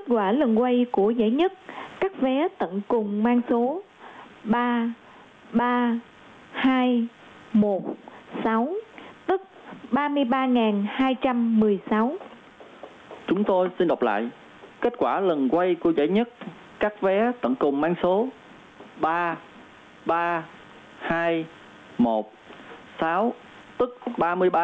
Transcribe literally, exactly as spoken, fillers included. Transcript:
quả lần quay của giải nhất các vé tận cùng mang số ba ba hai một sáu, tức ba mươi ba nghìn hai trăm mười sáu. Chúng tôi xin đọc lại. Kết quả lần quay của giải nhất các vé tận cùng mang số ba ba hai một sáu, tức ba mươi ba